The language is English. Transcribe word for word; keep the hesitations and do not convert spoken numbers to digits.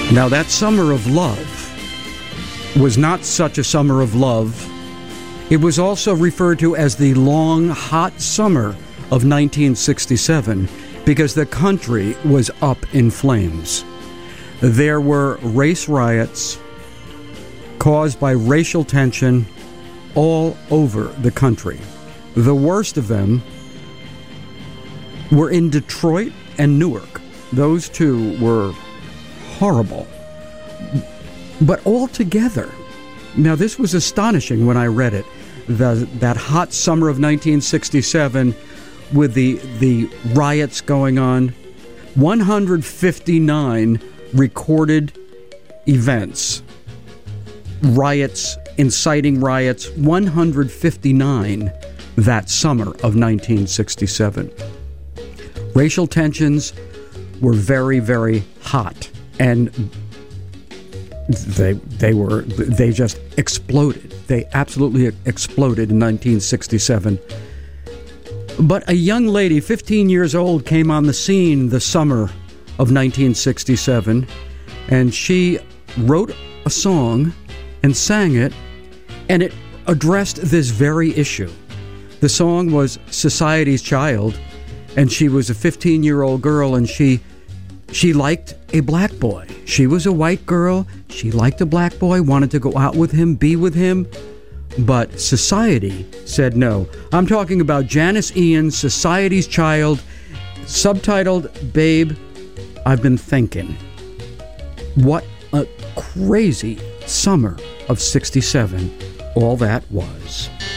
Now, that summer of love was not such a summer of love. It was also referred to as the long, hot summer of nineteen sixty-seven because the country was up in flames. There were race riots caused by racial tension all over the country. The worst of them were in Detroit and Newark. Those two were horrible. But all together, now this was astonishing when I read it, the, that hot summer of nineteen sixty-seven with the, the riots going on, one hundred fifty-nine recorded events, riots, inciting riots, one hundred fifty-nine that summer of nineteen sixty-seven. Racial tensions were very, very hot, and they they were they just exploded. They absolutely exploded in nineteen sixty-seven. But a young lady, fifteen years old, came on the scene the summer of nineteen sixty-seven, and she wrote a song and sang it, and it addressed this very issue. The song was Society's Child, and she was a fifteen-year-old girl, and she she liked a black boy. She was a white girl. She liked a black boy, wanted to go out with him, be with him. But society said no. I'm talking about Janis Ian, Society's Child, subtitled, Babe, I've Been Thinking. What a crazy summer of sixty-seven all that was.